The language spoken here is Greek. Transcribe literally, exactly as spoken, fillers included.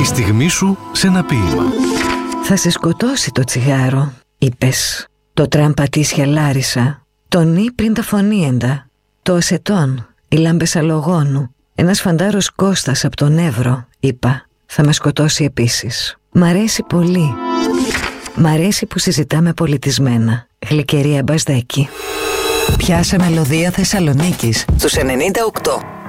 Η στιγμή σου σε ένα ποίημα. Θα σε σκοτώσει το τσιγάρο, είπες. Το τραμ πατήσια Λάρισα. Το νι πριν τα φωνήεντα. Το ασετόν, οι λάμπες αλογόνου. Ένας φαντάρος Κώστας από τον Εύρο, είπα. Θα με σκοτώσει επίσης. Μ' αρέσει πολύ. Μ' αρέσει που συζητάμε πολιτισμένα. Γλυκερία Μπασδέκη. Πιάσε μελωδία Θεσσαλονίκης στους ενενήντα οκτώ.